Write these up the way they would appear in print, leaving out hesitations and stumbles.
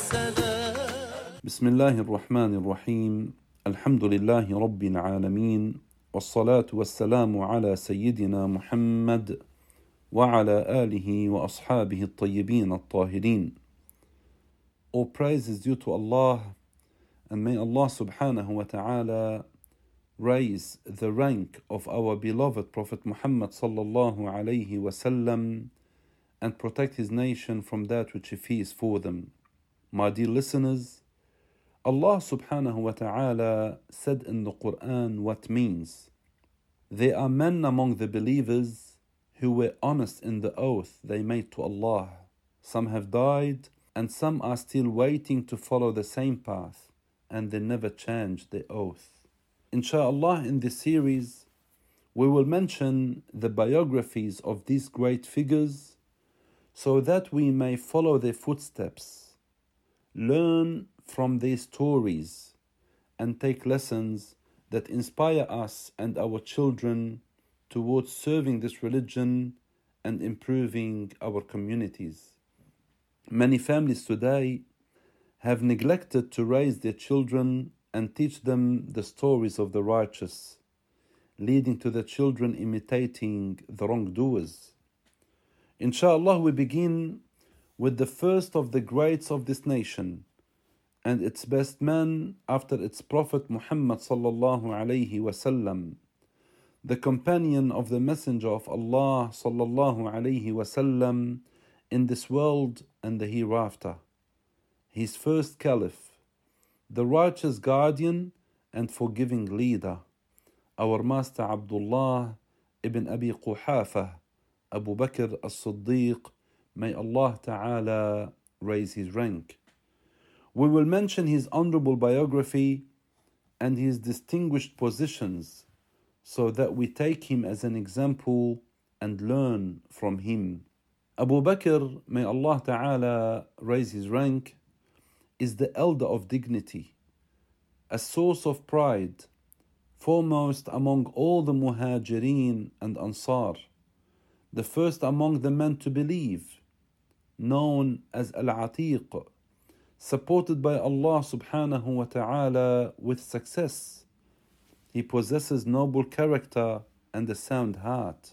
بسم الله الرحمن الرحيم. الحمد لله رب العالمين، والصلاة والسلام على سيدنا محمد وعلى آله وأصحابه الطيبين الطاهرين. All praise is due to Allah, and may Allah subhanahu wa ta'ala raise the rank of our beloved Prophet Muhammad sallallahu alayhi wasallam and protect his nation from that which he fears for them. My dear listeners, Allah subhanahu wa ta'ala said in the Quran what means. There are men among the believers who were honest in the oath they made to Allah. Some have died and some are still waiting to follow the same path, and they never changed their oath. Insha'Allah, in this series we will mention the biographies of these great figures so that we may follow their footsteps, learn from their stories, and take lessons that inspire us and our children towards serving this religion and improving our communities. Many families today have neglected to raise their children and teach them the stories of the righteous, leading to the children imitating the wrongdoers. Inshallah, we begin with the first of the greats of this nation and its best man after its Prophet Muhammad sallallahu alayhi wasallam, the companion of the Messenger of Allah sallallahu alayhi wasallam in this world and the hereafter, his first caliph, the righteous guardian and forgiving leader, our master Abdullah ibn Abi Quhafa, Abu Bakr as-Siddiq, may Allah Ta'ala raise his rank. We will mention his honorable biography and his distinguished positions so that we take him as an example and learn from him. Abu Bakr, may Allah Ta'ala raise his rank, is the elder of dignity, a source of pride, foremost among all the Muhajirin and Ansar, the first among the men to believe, known as Al-Atiq, supported by Allah subhanahu wa ta'ala with success. He possesses noble character and a sound heart.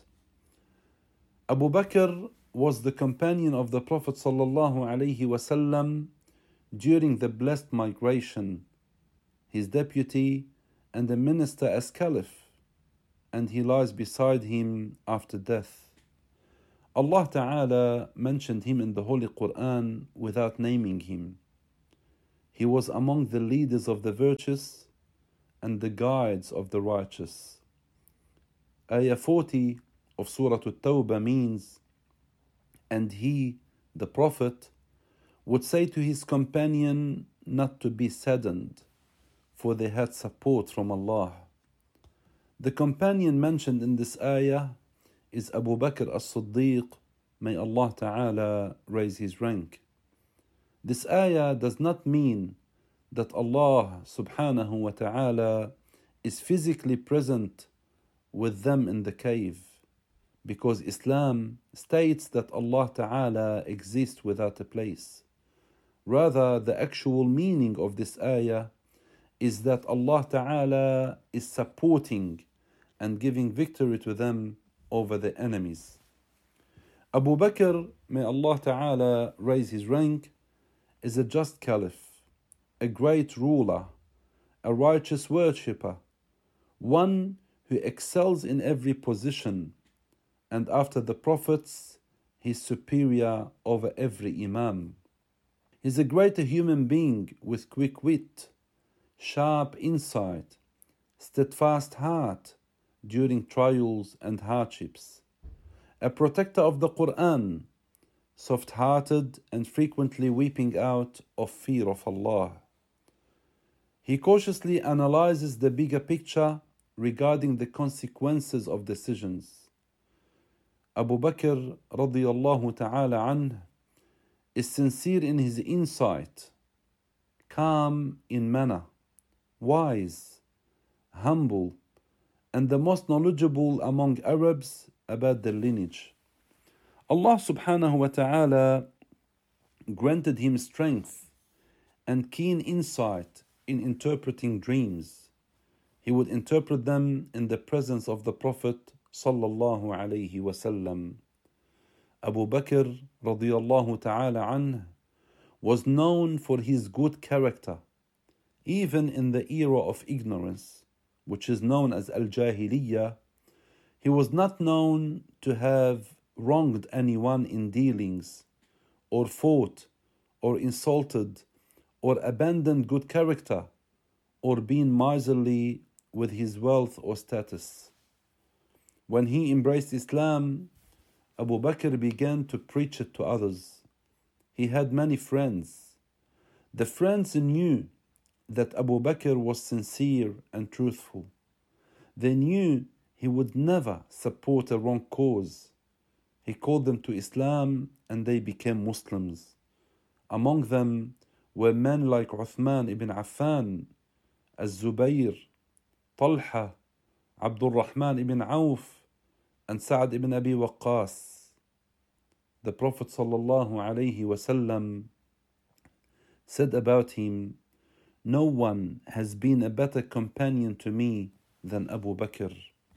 Abu Bakr was the companion of the Prophet sallallahu alaihi wasallam during the blessed migration, his deputy and a minister as caliph, and he lies beside him after death. Allah Ta'ala mentioned him in the Holy Quran without naming him. He was among the leaders of the virtuous and the guides of the righteous. Ayah 40 of Surah At-Tawbah means, and he, the Prophet, would say to his companion not to be saddened, for they had support from Allah. The companion mentioned in this ayah is Abu Bakr as-Siddiq, may Allah Ta'ala raise his rank. This ayah does not mean that Allah subhanahu wa ta'ala is physically present with them in the cave, because Islam states that Allah Ta'ala exists without a place. Rather, the actual meaning of this ayah is that Allah Ta'ala is supporting and giving victory to them over the enemies. Abu Bakr, may Allah Ta'ala raise his rank, is a just caliph, a great ruler, a righteous worshipper, one who excels in every position, and after the prophets, he's superior over every imam. He's a greater human being with quick wit, sharp insight, steadfast heart during trials and hardships, a protector of the Quran, soft-hearted and frequently weeping out of fear of Allah. He cautiously analyzes the bigger picture regarding the consequences of decisions. Abu Bakr radiyallahu ta'ala anh is sincere in his insight, calm in manner, wise, humble, and the most knowledgeable among Arabs about their lineage. Allah subhanahu wa ta'ala granted him strength and keen insight in interpreting dreams. He would interpret them in the presence of the Prophet sallallahu alaihi wasallam. Abu Bakr radiyallahu ta'ala anh was known for his good character, even in the era of ignorance, which is known as Al-Jahiliyyah. He was not known to have wronged anyone in dealings, or fought, or insulted, or abandoned good character, or been miserly with his wealth or status. When he embraced Islam, Abu Bakr began to preach it to others. He had many friends. The friends knew that Abu Bakr was sincere and truthful. They knew he would never support a wrong cause. He called them to Islam and they became Muslims. Among them were men like Uthman ibn Affan, Az-Zubayr, Talha, Abdul Rahman ibn Auf, and Sa'ad ibn Abi Waqqas. The Prophet sallallahu alaihi wasallam said about him, "No one has been a better companion to me than Abu Bakr."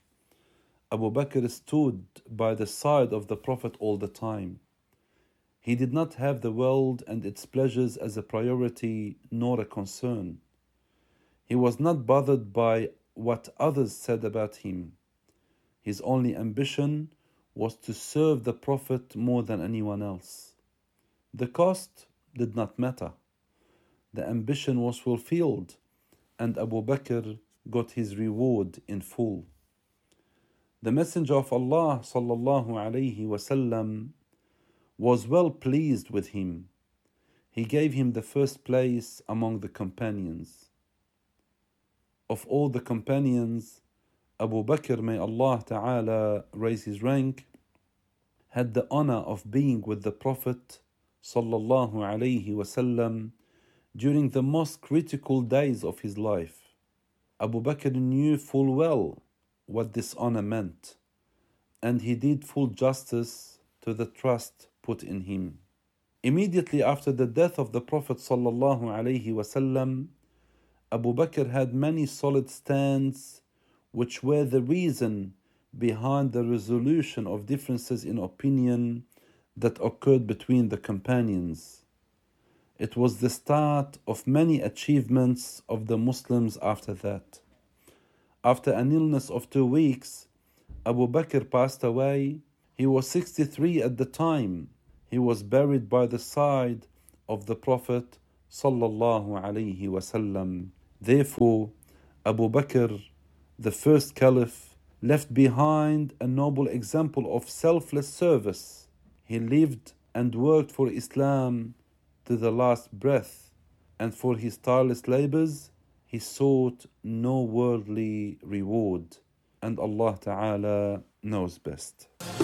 Abu Bakr stood by the side of the Prophet all the time. He did not have the world and its pleasures as a priority nor a concern. He was not bothered by what others said about him. His only ambition was to serve the Prophet more than anyone else. The cost did not matter. The ambition was fulfilled, and Abu Bakr got his reward in full. The Messenger of Allah sallallahu alaihi wasallam was well pleased with him. He gave him the first place among the companions. Of all the companions, Abu Bakr, may Allah Ta'ala raise his rank, had the honor of being with the Prophet sallallahu alaihi wasallam during the most critical days of his life. Abu Bakr knew full well what this honor meant, and he did full justice to the trust put in him. Immediately after the death of the Prophet sallallahu alaihi wasallam, Abu Bakr had many solid stands which were the reason behind the resolution of differences in opinion that occurred between the companions. It was the start of many achievements of the Muslims after that. After an illness of 2 weeks, Abu Bakr passed away. He was 63 at the time. He was buried by the side of the Prophet sallallahu alaihi wasallam. Therefore, Abu Bakr, the first caliph, left behind a noble example of selfless service. He lived and worked for Islam to the last breath, and for his tireless labors, he sought no worldly reward, and Allah Ta'ala knows best.